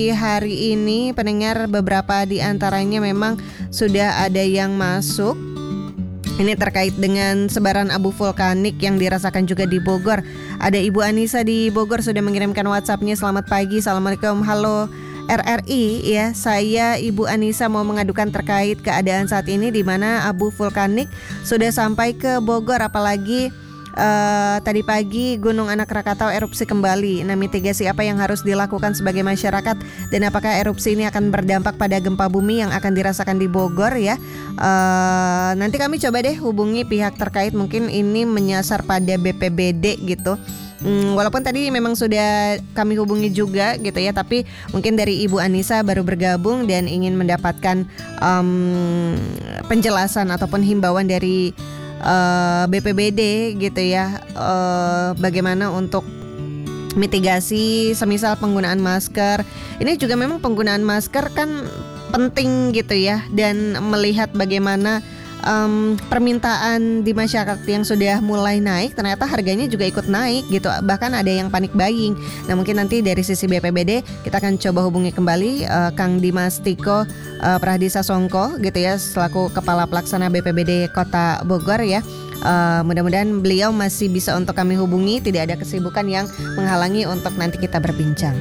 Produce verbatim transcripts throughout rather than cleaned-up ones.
Hari ini pendengar beberapa di antaranya memang sudah ada yang masuk. Ini terkait dengan sebaran abu vulkanik yang dirasakan juga di Bogor. Ada Ibu Anissa di Bogor sudah mengirimkan WhatsApp-nya. Selamat pagi, Assalamualaikum, halo R R I ya. Saya Ibu Anissa mau mengadukan terkait keadaan saat ini di mana abu vulkanik sudah sampai ke Bogor, apalagi Uh, tadi pagi Gunung Anak Rakatau erupsi kembali. Nah, mitigasi apa yang harus dilakukan sebagai masyarakat dan apakah erupsi ini akan berdampak pada gempa bumi yang akan dirasakan di Bogor ya? Uh, nanti kami coba deh hubungi pihak terkait, mungkin ini menyasar pada B P B D gitu. Hmm, walaupun tadi memang sudah kami hubungi juga gitu ya, tapi mungkin dari Ibu Anissa baru bergabung dan ingin mendapatkan um, penjelasan ataupun himbauan dari Uh, B P B D gitu ya, uh, bagaimana untuk mitigasi semisal penggunaan masker. Ini juga memang penggunaan masker kan penting gitu ya, dan melihat bagaimana um, permintaan di masyarakat yang sudah mulai naik, ternyata harganya juga ikut naik gitu, bahkan ada yang panik buying. Nah, mungkin nanti dari sisi B P B D kita akan coba hubungi kembali uh, Kang Dimas Tiko uh, Prahdisa Songko gitu ya, selaku Kepala Pelaksana B P B D Kota Bogor ya. Uh, mudah-mudahan beliau masih bisa untuk kami hubungi, tidak ada kesibukan yang menghalangi untuk nanti kita berbincang.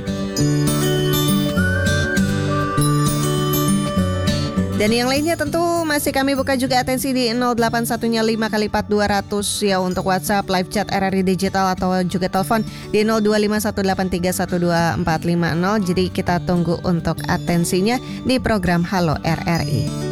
Dan yang lainnya tentu masih kami buka juga atensi di nol delapan satu lima kali empat dua ratus ya untuk WhatsApp, live chat R R I Digital, atau juga telepon di nol dua lima satu delapan tiga satu dua empat lima nol. Jadi kita tunggu untuk atensinya di program Halo R R I.